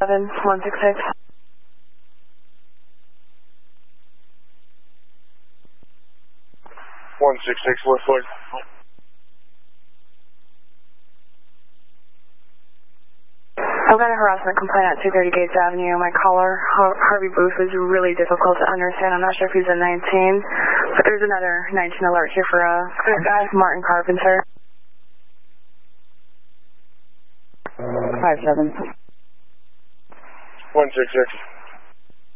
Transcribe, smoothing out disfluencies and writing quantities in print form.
166. 166, what foot? I've got a harassment complaint at 230 Gates Avenue. My caller, Harvey Booth, was really difficult to understand. I'm not sure if he's a 19, but there's another 19 alert here for Martin Carpenter. 57. 166.